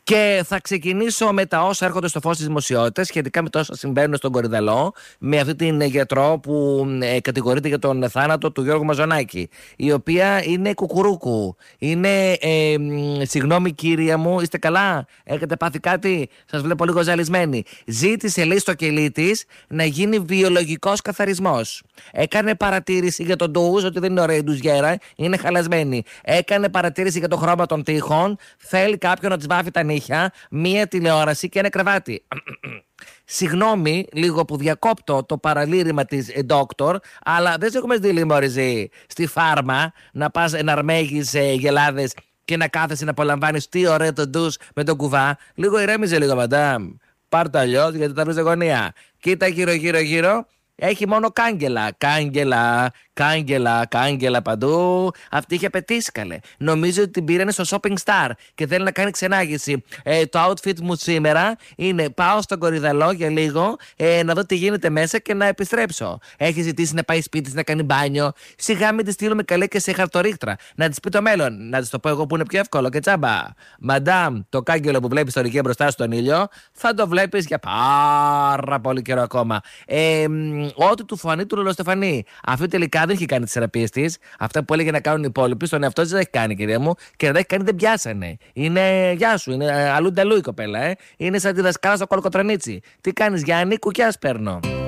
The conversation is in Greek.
Και θα ξεκινήσω με τα όσα έρχονται στο φως της δημοσιότητας σχετικά με τα όσα συμβαίνουν στον Κορυδαλό, με αυτή την γιατρό που κατηγορείται για τον θάνατο του Γιώργου Μαζονάκη, η οποία είναι κουκουρούκου. Είναι, συγγνώμη κύρια μου, είστε καλά, έχετε πάθει κάτι, σας βλέπω λίγο ζαλισμένοι. Ζήτησε, λέει, στο κελί της να γίνει βιολογικός καθαρισμός. Έκανε παρατήρηση για τον ντουζ, ότι δεν είναι ωραία η ντουζιέρα, είναι χαλασμένη. Έκανε παρατήρηση για το χρώμα των τοίχων, θέλει κάποιον να της βάφει τα νύχια, μία τηλεόραση και ένα κρεβάτι. Συγγνώμη λίγο που διακόπτω το παραλήρημα της Doctor, αλλά δεν σε έχουμε στείλει, μόριζη, στη φάρμα να πας να αρμέγεις γελάδες και να κάθεσαι να απολαμβάνεις τι ωραίο το ντους με τον κουβά. Λίγο ηρέμιζε λίγο, μαντάμ. Πάρ' το αλλιώς, γιατί θα βρεις αγωνία. Κοίτα γύρω. Έχει μόνο κάγκελα παντού. Αυτή είχε απαιτήσει, καλέ. Νομίζω ότι την πήρανε στο Shopping Star και θέλει να κάνει ξενάγηση. Το outfit μου σήμερα είναι πάω στον Κορυδαλό για λίγο, να δω τι γίνεται μέσα και να επιστρέψω. Έχει ζητήσει να πάει σπίτι της να κάνει μπάνιο. Σιγά μην τη στείλουμε, καλέ, και σε χαρτορίχτρα. Να της πει το μέλλον. Να της το πω εγώ που είναι πιο εύκολο και τσάμπα. Μαντάμ, το κάγκελο που βλέπεις στο ρηγέ μπροστά στον ήλιο, θα το βλέπεις για πάρα πολύ καιρό ακόμα. Ό,τι του φανεί του Λολοστεφανή. Αυτή τελικά δεν έχει κάνει τις θεραπείες της. Αυτά που έλεγε να κάνουν οι υπόλοιποι, στον εαυτό της δεν έχει κάνει, κυρία μου. Και να τα έχει κάνει δεν πιάσανε. Είναι, γεια σου, είναι αλλού νταλού η κοπέλα, Είναι σαν τη δασκάλα στο Κολοκοτρονίτσι. Τι κάνεις, Γιάννη, κουκιάς παίρνω.